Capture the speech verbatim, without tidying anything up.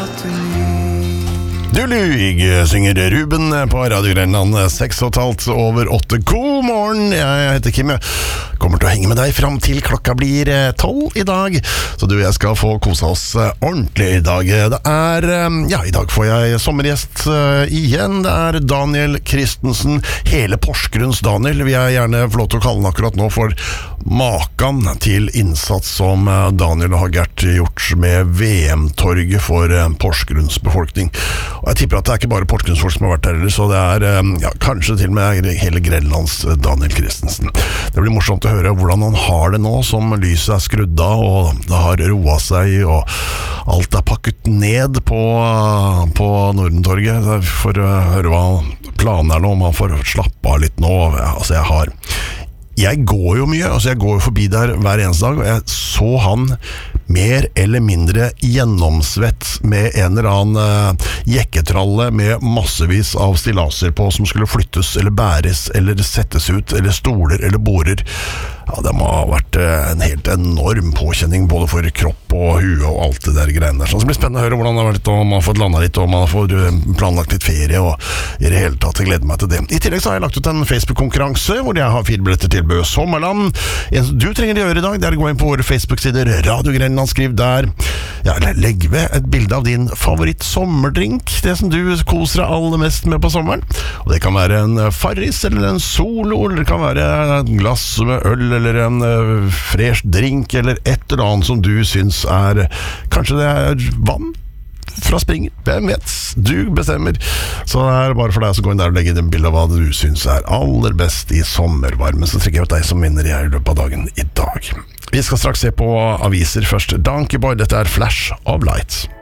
Du lyg, synger Ruben på Radio Grenland, seks og et halvt over åtte. God morgen, jeg heter Kim. Jeg kommer til å henge med deg frem til klokka blir tolv i dag. Så du, jeg skal få kose oss ordentlig i dag. Det er, ja, i dag får jeg sommergjest igjen. Det er Daniel Christensen, hele Porsgrunns Daniel. Vi er gjerne få lov til å kalle han akkurat nå for makan til innsats som Daniel har Gert gjort med V M-torget for Porsgrunns befolkning. Og jeg tipper at det er ikke bare Porsgrunnsfolk som har vært der, så det er ja, kanskje til og med hele Grenlands Daniel Christensen. Det blir morsomt å høre hvordan han har det nå, som lyset er skrudd av, og det har roet seg, og alt er pakket ned på, på Nordentorget, for å høre hva planen er nå, om han får slappe av litt nå. Altså, jeg har... Jeg går jo mye, altså jeg går jo forbi der hver eneste dag, og jeg så han mer eller mindre gjennomsvett med en eller annen uh, jekketralle med massevis av stillaser på som skulle flyttes eller bæres eller settes ut, eller stoler eller borer. Ja, det må ha vært uh, en helt enorm påkjenning både for kropp og hue og alt det der greiene der. Så det blir spennende å høre hvordan det har vært, og om man har fått landet litt, og om man har fått uh, planlagt litt ferie, og i det hele tatt, jeg gleder meg til det. I tillegg så har jeg lagt ut en Facebook-konkurranse, hvor jeg har fire billetter til Bø Sommerland. En du trenger å gjøre i dag, det er å gå inn på våre Facebook-sider, Radio Grenland, skriv der. Ja, legg ved et bilde av din favoritt-sommerdrink, det som du koser deg aller mest med på sommeren. Og det kan være en Farris, eller en Solo, eller det kan være et glass med øl, eller en uh, fresh drink, eller et eller annet som du synes er, kanskje det er vann fra springen, hvem vet, du bestemmer. Så det er bare for deg som går inn der og legger inn bilde av hva du synes er aller best i sommervarmen. Så trykker jeg ut deg som vinner i løpet av dagen i dag. Vi skal straks se på aviser først. Donkey Boy, dette er Flash of Lights.